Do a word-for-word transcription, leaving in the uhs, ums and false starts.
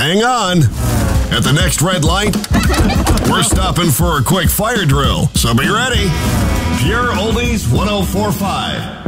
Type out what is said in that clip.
hang on. At the next red light, we're stopping for a quick fire drill, so be ready. Pure Oldies one oh four point five.